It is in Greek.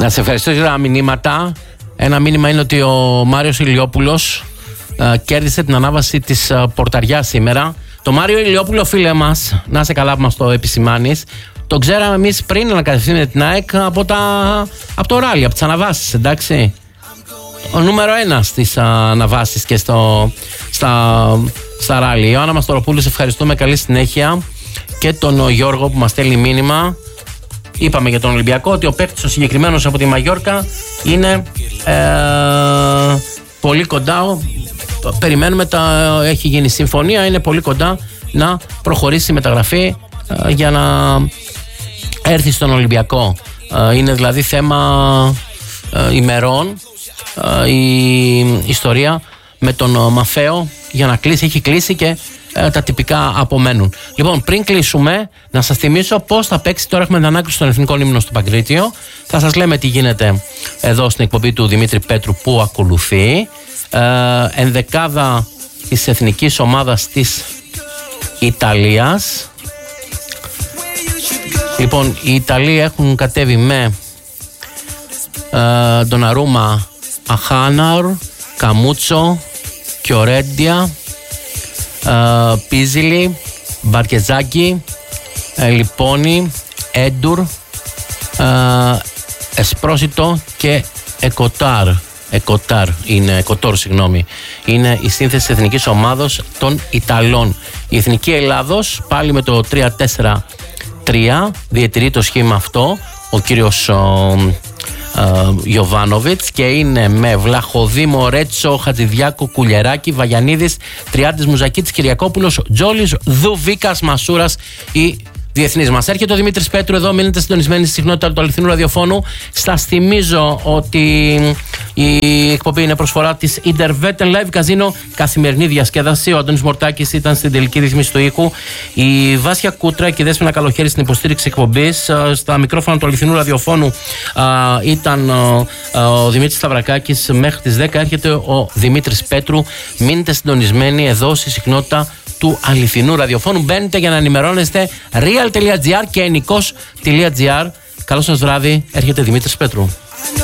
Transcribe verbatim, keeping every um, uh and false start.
Να σε ευχαριστώ για τα μηνύματα. Ένα μήνυμα είναι ότι ο Μάριος Ηλιόπουλος ε, κέρδισε την ανάβαση της ε, πορταριάς σήμερα. Το Μάριο Ηλιόπουλο, φίλε μας, να είσαι καλά που μας το επισημάνεις, το ξέραμε εμείς πριν ανακατευθύνει με την ΑΕΚ από, τα, από το ράλι, από τις αναβάσεις, εντάξει. Ο νούμερο ένα στις αναβάσεις και στο, στα, στα ράλι. Ιωάννα Μαστοροπούλου, σε ευχαριστούμε, καλή συνέχεια. Και τον Γιώργο που μας στέλνει μήνυμα. Είπαμε για τον Ολυμπιακό ότι ο παίκτης ο συγκεκριμένος από τη Μαγιόρκα είναι ε, πολύ κοντά. Περιμένουμε, τα, έχει γίνει συμφωνία, είναι πολύ κοντά να προχωρήσει η μεταγραφή ε, για να έρθει στον Ολυμπιακό. Ε, είναι δηλαδή θέμα ε, ημερών ε, η ιστορία με τον Μαφαίο για να κλείσει. Έχει κλείσει και ε, τα τυπικά απομένουν. Λοιπόν, πριν κλείσουμε, να σας θυμίσω πώς θα παίξει. Τώρα έχουμε την ανάκριση των εθνικών ύμνων στο Παγκρίτιο. Θα σας λέμε τι γίνεται εδώ στην εκπομπή του Δημήτρη Πέτρου που ακολουθεί. Ε, ενδεκάδα της εθνικής ομάδας της Ιταλίας. Λοιπόν, οι Ιταλοί έχουν κατέβει με ε, Ντοναρούμα, Αχάναρ, Καμούτσο, Κιορέντια, ε, Πίζιλι, Μπαρκεζάκη, ε, Λιπόνι, Έντουρ, ε, Εσπρόσιτο και Εκοτάρ. Εκοτάρ είναι, Εκοτόρ, συγγνώμη. Είναι η σύνθεση της εθνικής ομάδος των Ιταλών. Η εθνική Ελλάδος πάλι με το τρία τέσσερα τρία διατηρεί το σχήμα αυτό ο κύριος Γιοβάνοβιτς και είναι με Βλαχοδήμο, Ρέτσο, Χατζηδιάκο, Κουλιεράκη, Βαγιανίδης, Τριάντης, Μουζακίτης, Κυριακόπουλος, Τζόλης, Δουβίκας, Μασούρας ή διεθνής μας. Έρχεται ο Δημήτρης Πέτρου εδώ, μείνετε συντονισμένοι στη συχνότητα του αληθινού ραδιοφώνου. Σας θυμίζω ότι η εκπομπή είναι προσφορά της Intervetten Live Casino, καθημερινή διασκέδαση. Ο Αντώνης Μορτάκης ήταν στην τελική ρυθμίση του ήχου. Η Βάσια Κούτρα και η Δέσποινα Καλοχέρη στην υποστήριξη εκπομπής. Στα μικρόφωνα του αληθινού ραδιοφώνου ήταν ο Δημήτρης Σταυρακάκης. Μέχρι τις δέκα έρχεται ο Δημήτρης Πέτρου. Μείνετε συντονισμένοι εδώ στη συχνότητα του αληθινού ραδιοφώνου. Μπαίνετε για να ενημερώνεστε real.gr και ενικός.gr. Καλό σας βράδυ, έρχεται Δημήτρης Πέτρου.